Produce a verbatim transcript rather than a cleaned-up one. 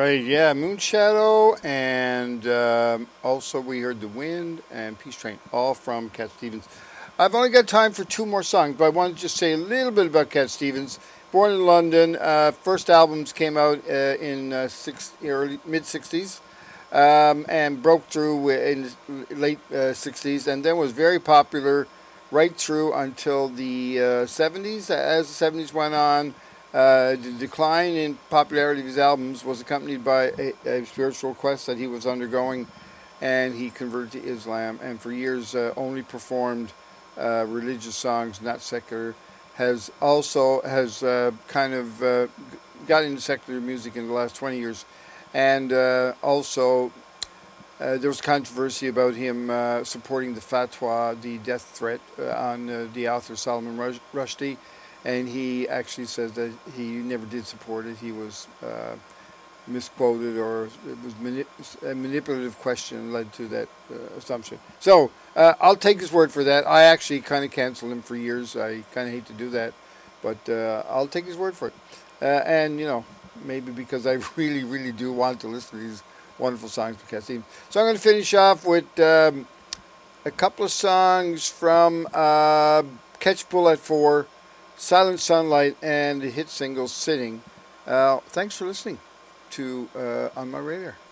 right, yeah, Moonshadow, and um, also we heard The Wind and Peace Train, all from Cat Stevens. I've only got time for two more songs, but I want to just say a little bit about Cat Stevens. Born in London, uh, first albums came out uh, in uh, six, early mid sixties, um, and broke through in the late uh, sixties, and then was very popular right through until the uh, seventies. As the seventies went on, uh, the decline in popularity of his albums was accompanied by a, a spiritual quest that he was undergoing, and he converted to Islam, and for years uh, only performed uh, religious songs, not secular. Has also has uh, kind of uh, got into secular music in the last twenty years, and uh, also uh, there was controversy about him uh, supporting the fatwa, the death threat uh, on uh, the author Salman Rush- Rushdie, and he actually says that he never did support it. He was uh, misquoted, or it was manip- a manipulative question led to that uh, assumption. So uh, I'll take his word for that. I actually kind of canceled him for years. I kind of hate to do that, but uh, I'll take his word for it. Uh, and, you know, maybe because I really, really do want to listen to these wonderful songs by Cat Stevens. So I'm going to finish off with um, a couple of songs from uh, Catch Bull at Four, Silent Sunlight, and the hit single Sitting. Uh, thanks for listening to uh, On My Radar.